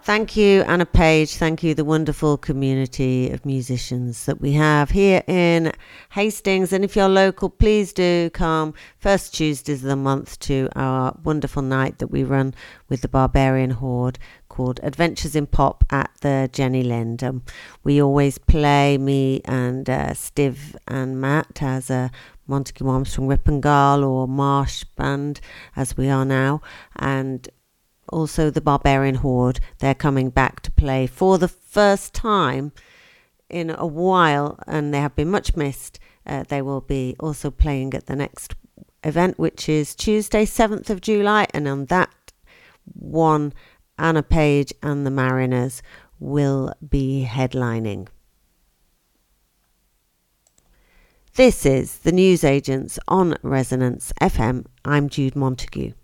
Thank you, Anna Page. Thank you, the wonderful community of musicians that we have here in Hastings. And if you're local, please do come first Tuesdays of the month to our wonderful night that we run with the Barbarian Horde called Adventures in Pop at the Jenny Lind. We always play, me and Stiv and Matt as a Montague Armstrong Rippengal or Marsh band as we are now, and also the Barbarian Horde. They're coming back to play for the first time in a while, and they have been much missed. They will be also playing at the next event, which is Tuesday 7th of July, and on that one, Anna Page and the Mariners will be headlining. This is the Newsagents on Resonance FM. I'm Jude Montague.